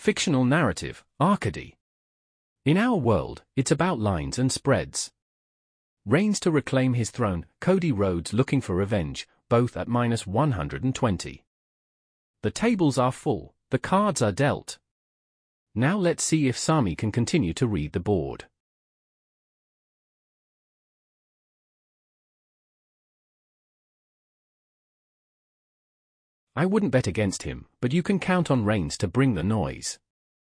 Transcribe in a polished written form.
Fictional narrative, Arcady. In our world, it's about lines and spreads. Reigns to reclaim his throne, Cody Rhodes looking for revenge, both at -120. The tables are full, the cards are dealt. Now let's see if Sami can continue to read the board. I wouldn't bet against him, but you can count on Reigns to bring the noise.